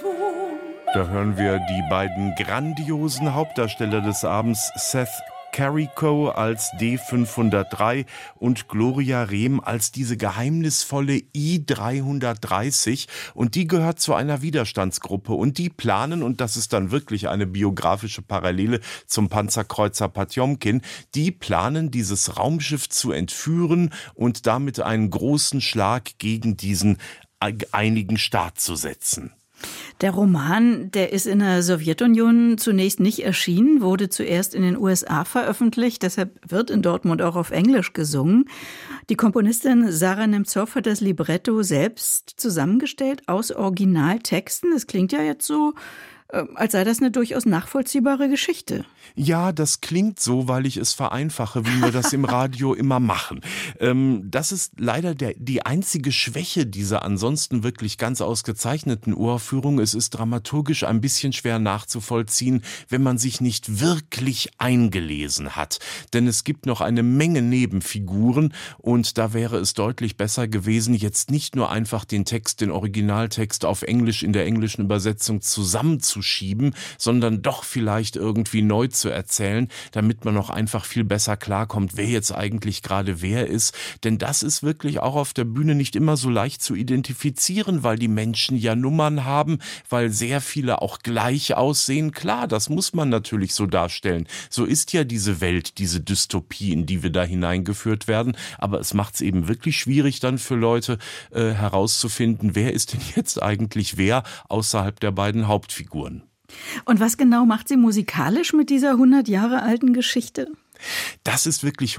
Da hören wir die beiden grandiosen Hauptdarsteller des Abends, Seth Carrico als D503 und Gloria Rehm als diese geheimnisvolle I-330. Und die gehört zu einer Widerstandsgruppe. Und die planen, und das ist dann wirklich eine biografische Parallele zum Panzerkreuzer Potjomkin, die planen, dieses Raumschiff zu entführen und damit einen großen Schlag gegen diesen einigen Staat zu setzen. Der Roman, der ist in der Sowjetunion zunächst nicht erschienen, wurde zuerst in den USA veröffentlicht, deshalb wird in Dortmund auch auf Englisch gesungen. Die Komponistin Sarah Nemtsov hat das Libretto selbst zusammengestellt aus Originaltexten. Das klingt ja jetzt so, als sei das eine durchaus nachvollziehbare Geschichte. Ja, das klingt so, weil ich es vereinfache, wie wir das im Radio immer machen. Das ist leider die einzige Schwäche dieser ansonsten wirklich ganz ausgezeichneten Uraufführung. Es ist dramaturgisch ein bisschen schwer nachzuvollziehen, wenn man sich nicht wirklich eingelesen hat. Denn es gibt noch eine Menge Nebenfiguren und da wäre es deutlich besser gewesen, jetzt nicht nur einfach den Originaltext auf Englisch in der englischen Übersetzung zusammenzuschieben, sondern doch vielleicht irgendwie neu zu erzählen, damit man noch einfach viel besser klarkommt, wer jetzt eigentlich gerade wer ist. Denn das ist wirklich auch auf der Bühne nicht immer so leicht zu identifizieren, weil die Menschen ja Nummern haben, weil sehr viele auch gleich aussehen. Klar, das muss man natürlich so darstellen. So ist ja diese Welt, diese Dystopie, in die wir da hineingeführt werden. Aber es macht es eben wirklich schwierig dann für Leute herauszufinden, wer ist denn jetzt eigentlich wer außerhalb der beiden Hauptfiguren. Und was genau macht sie musikalisch mit dieser 100 Jahre alten Geschichte? Das ist wirklich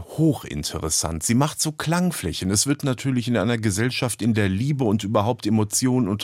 hochinteressant. Sie macht so Klangflächen. Es wird natürlich in einer Gesellschaft, in der Liebe und überhaupt Emotionen und